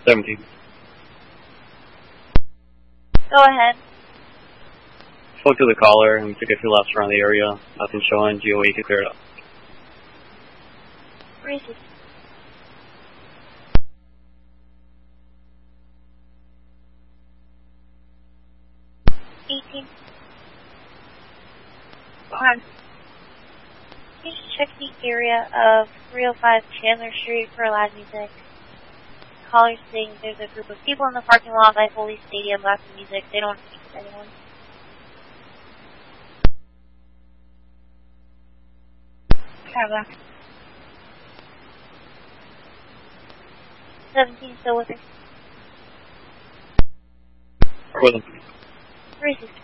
17. Go ahead. Spoke to the caller and took a few laps around the area. Nothing showing. GOE to clear it up. Racist. On. Please check the area of 305 Chandler Street for live music. Callers saying there's a group of people in the parking lot by Foley Stadium blasting music. They don't speak to anyone. Cadillac. 17 still with her. With him. Racist.